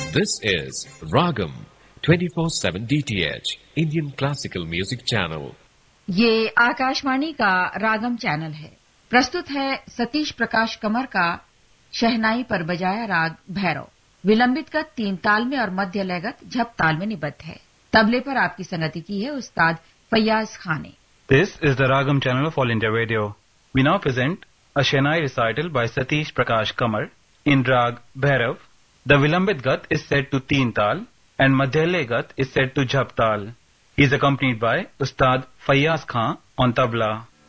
This is Ragam 24/7 DTH Indian Classical Music Channel. ये आकाशवाणी का रागम channel है। प्रस्तुत है सतीश प्रकाश कमर का शहनाई पर बजाया राग भैरव। विलंबित गत 3 ताल में और मध्य लयगत झप ताल में निबद्ध है। तबले पर आपकी संगति की है उस्ताद फैयाज खान ने। This is the Ragam channel of All India Radio. We now present a Shehnai recital by Satish Prakash Kamar in Rag Bhairav. The Vilambit Gat is set to Teen Tal and Madhyale Gat is set to Jhap Tal. He is accompanied by Ustad Fayyaz Khan on tabla.